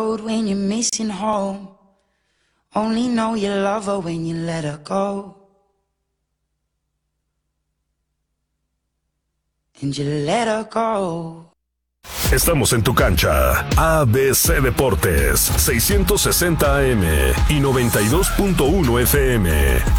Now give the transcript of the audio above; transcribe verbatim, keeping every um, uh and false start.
road when you're missing home. Only know you love her when you let her go. And you let her go. Estamos en tu cancha. A B C Deportes, seiscientos sesenta A M y noventa y dos punto uno F M.